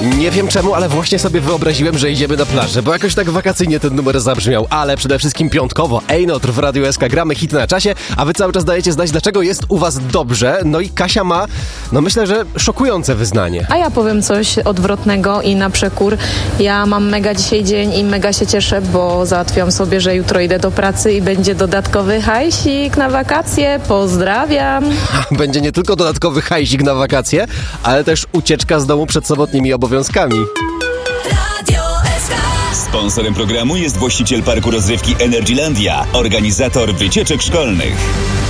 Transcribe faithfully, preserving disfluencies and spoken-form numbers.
Nie wiem czemu, ale właśnie sobie wyobraziłem, że idziemy na plażę, bo jakoś tak wakacyjnie ten numer zabrzmiał, ale przede wszystkim piątkowo. Ejnotr w Radiu S K, gramy hit na czasie, a wy cały czas dajecie znać, dlaczego jest u was dobrze. No i Kasia ma, no myślę, że szokujące wyznanie. A ja powiem coś odwrotnego i na przekór. Ja mam mega dzisiaj dzień i mega się cieszę, bo załatwiłam sobie, że jutro idę do pracy i będzie dodatkowy hajsik na wakacje. Pozdrawiam. Będzie nie tylko dodatkowy hajsik na wakacje, ale też ucieczka z domu przed sobotnimi obowiązkami. Sponsorem programu jest właściciel parku rozrywki Energylandia, organizator wycieczek szkolnych.